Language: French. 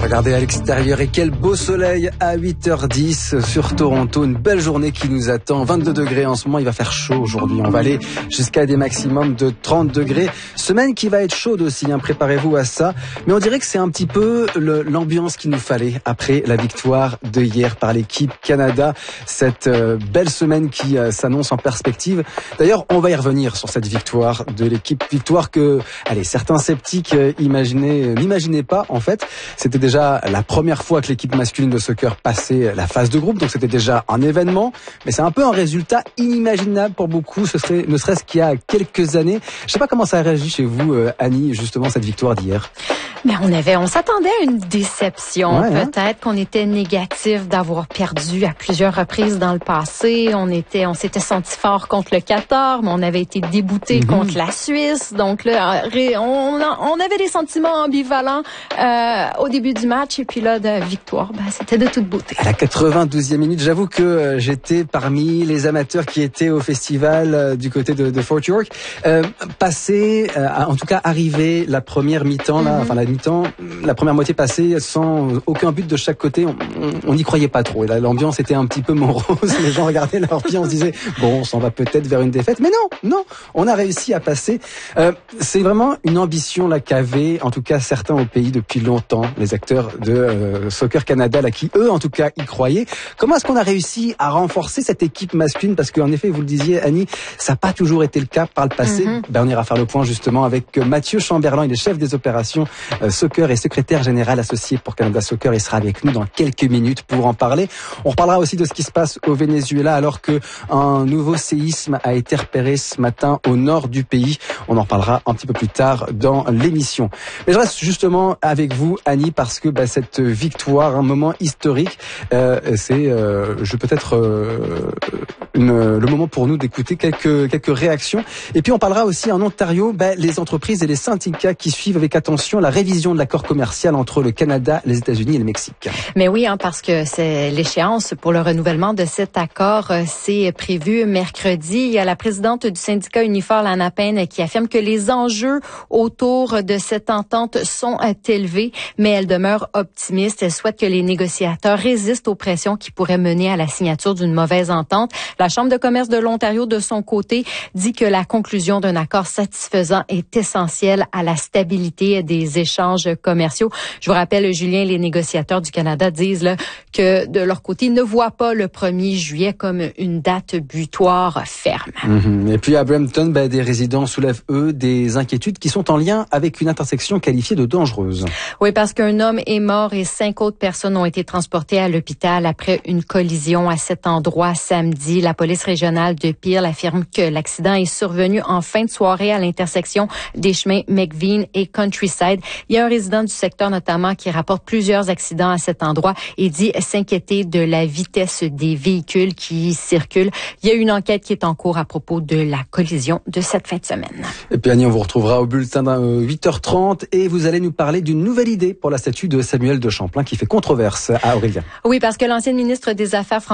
Regardez à l'extérieur et quel beau soleil à 8h10 sur Toronto. Une belle journée qui nous attend. 22 degrés en ce moment. Il va faire chaud aujourd'hui. On va aller jusqu'à des maximums de 30 degrés. Semaine qui va être chaude aussi. Préparez-vous à ça. Mais on dirait que c'est un petit peu l'ambiance qu'il nous fallait après la victoire de hier par l'équipe Canada. Cette belle semaine qui s'annonce en perspective. D'ailleurs, on va y revenir sur cette victoire de l'équipe. Victoire que, certains sceptiques n'imaginaient pas en fait. C'était déjà la première fois que l'équipe masculine de soccer passait la phase de groupe, donc c'était déjà un événement, mais c'est un peu un résultat inimaginable pour beaucoup, ne serait-ce qu'il y a quelques années. Je sais pas comment ça a réagi chez vous, Annie, justement, cette victoire d'hier. Mais on s'attendait à une déception. Ouais, peut-être qu'on était négatif d'avoir perdu à plusieurs reprises dans le passé. On s'était senti fort contre le Qatar, mais on avait été débouté contre la Suisse. Donc là, on avait des sentiments ambivalents au début du match. Et puis là, de victoire, c'était de toute beauté. À la 92e minute, j'avoue que j'étais parmi les amateurs qui étaient au festival du côté de Fort York. En tout cas, arrivé la première mi-temps, la première moitié passée sans aucun but de chaque côté, on n'y croyait pas trop. Et là, l'ambiance était un petit peu morose. Les gens regardaient leur pied, on se disait on s'en va peut-être vers une défaite. Mais non, on a réussi à passer. C'est vraiment une ambition là qu'avaient, en tout cas certains au pays depuis longtemps, les acteurs de Soccer Canada là qui eux en tout cas y croyaient. Comment est-ce qu'on a réussi à renforcer cette équipe masculine, parce qu'en effet, vous le disiez, Annie, ça n'a pas toujours été le cas par le passé. On ira faire le point justement avec Mathieu Chamberlain, il est chef des opérations Soccer et secrétaire général associé pour Canada Soccer. Il sera avec nous dans quelques minutes pour en parler. On reparlera aussi de ce qui se passe au Venezuela alors que un nouveau séisme a été repéré ce matin au nord du pays. On en reparlera un petit peu plus tard dans l'émission. Mais je reste justement avec vous, Annie, parce que cette victoire, un moment historique, c'est le moment pour nous d'écouter quelques réactions. Et puis on parlera aussi en Ontario, les entreprises et les syndicats qui suivent avec attention la révision de l'accord commercial entre le Canada, les États-Unis et le Mexique. Mais oui, parce que c'est l'échéance pour le renouvellement de cet accord, c'est prévu mercredi. Il y a la présidente du syndicat Unifor, Lana Payne, qui affirme que les enjeux autour de cette entente sont élevés, mais elle demeure optimiste. Elle souhaite que les négociateurs résistent aux pressions qui pourraient mener à la signature d'une mauvaise entente. La Chambre de commerce de l'Ontario, de son côté, dit que la conclusion d'un accord satisfaisant est essentielle à la stabilité des échanges commerciaux. Je vous rappelle, Julien, les négociateurs du Canada disent là, que de leur côté, ils ne voient pas le 1er juillet comme une date butoir ferme. Et puis à Brampton, des résidents soulèvent, eux, des inquiétudes qui sont en lien avec une intersection qualifiée de dangereuse. Oui, parce qu'un homme est mort et 5 autres personnes ont été transportées à l'hôpital après une collision à cet endroit samedi. La police régionale de Peel affirme que l'accident est survenu en fin de soirée à l'intersection des chemins McVean et Countryside. Il y a un résident du secteur notamment qui rapporte plusieurs accidents à cet endroit et dit s'inquiéter de la vitesse des véhicules qui circulent. Il y a une enquête qui est en cours à propos de la collision de cette fin de semaine. Et puis Annie, on vous retrouvera au bulletin de 8h30 et vous allez nous parler d'une nouvelle idée pour la statue de Samuel de Champlain qui fait controverse à Aurélien. Oui, parce que l'ancienne ministre des Affaires